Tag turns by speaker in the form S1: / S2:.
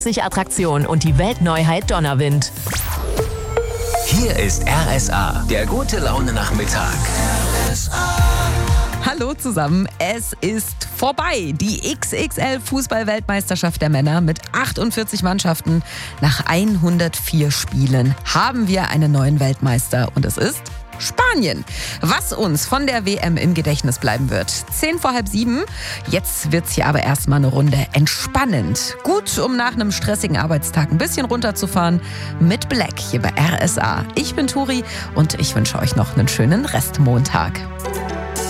S1: Attraktion und die Weltneuheit Donnerwind.
S2: Hier ist RSA, der gute Laune-Nachmittag.
S3: Hallo zusammen, es ist vorbei. Die XXL-Fußball-Weltmeisterschaft der Männer mit 48 Mannschaften. Nach 104 Spielen haben wir einen neuen Weltmeister und es ist Spanien. Was uns von der WM im Gedächtnis bleiben wird. 6:45. Jetzt wird's hier aber erstmal eine Runde entspannend. Gut, um nach einem stressigen Arbeitstag ein bisschen runterzufahren. Mit Black hier bei RSA. Ich bin Turi und ich wünsche euch noch einen schönen Restmontag.